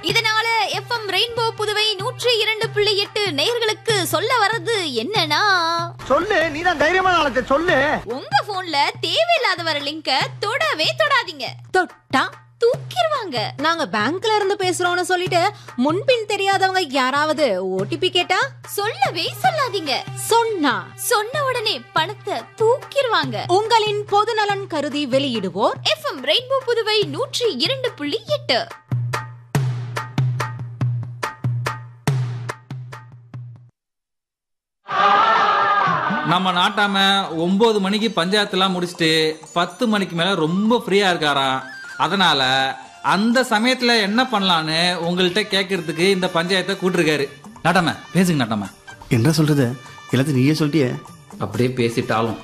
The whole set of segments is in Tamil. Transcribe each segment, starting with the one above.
இதனால எஃப்எம் ரெயின்போ புதுவை 102.8 நேயர்களுக்கு சொல்ல வர்றது என்னன்னா, சொல்லு, நீதான் தைரியமான ஆளத்தை சொல்லு. உங்க போன்ல தேவையில்லாத வர லிங்க தொடவே தொடாதீங்க. தொட்டா தூக்கிடுவாங்க. நாங்க பேங்க்ல இருந்து பேசுறோம்னு சொல்லிட்டு முன்பின் தெரியாதவங்க யாராவது ஓடிபி கேட்டா சொல்லவே சொல்லாதீங்க. சொன்ன உடனே பணத்தை தூக்கிடுவாங்க. உங்களின் பொதுநலன் கருதி வெளியிடுவோர் எஃப்எம் ரெயின்போ புதுவை 102.8. நம்ம நாட்டாம 9 மணிக்கு பஞ்சாயத்துலாம் முடிச்சுட்டு 10 மணிக்கு மேல ரொம்ப ஃப்ரீயா இருக்காராம். அதனால அந்த சமயத்துல என்ன பண்ணலான்னு உங்கள்கிட்ட கேட்கறதுக்கு இந்த பஞ்சாயத்தை கூட்டிருக்காரு. நாட்டாம பேசுங்க. நாட்டாம என்ன சொல்றது, எல்லாத்தையும் நீயே சொல்லிட்டியே. அப்படியே பேசிட்டாலும்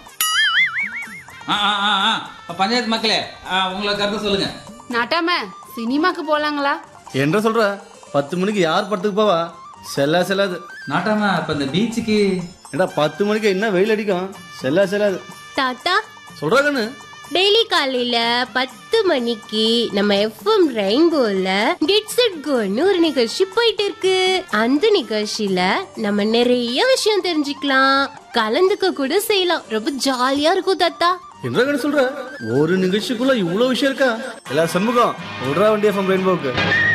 பஞ்சாயத்து மக்களே, உங்களை கருத்து சொல்லுங்க. நாட்டாம சினிமாக்கு போலாங்களா? என்ன சொல்ற, 10 மணிக்கு யார் படத்துக்கு போவா? செல்லாது. நாட்டாம இப்ப இந்த பீச்சுக்கு ஏடா 10 மணிக்கு என்ன வெயில் அடிக்கும், செல்லாது. தாத்தா சொல்றா கண்ணு, டெய்லி காலையில 10 மணிக்கு நம்ம எஃப்எம் ரெயின்போல கெட்ஸ் இட் கோன்னு ஒரு நிகழ்ச்சி போயிட்டு இருக்கு. அந்த நிகழ்ச்சியில நம்ம நிறைய விஷயம் தெரிஞ்சுக்கலாம், கலந்துக்க கூட செய்யலாம். ரொம்ப ஜாலியா இருக்கும் தாத்தா. என்ன கண்ணு சொல்ற, ஒரு நிகழ்ச்சிக்குள்ள இவ்வளவு விஷயம் இருக்கா? எல்லா சண்முகம் விடுறா வண்டி எஃப்எம் ரெயின்போக்கு.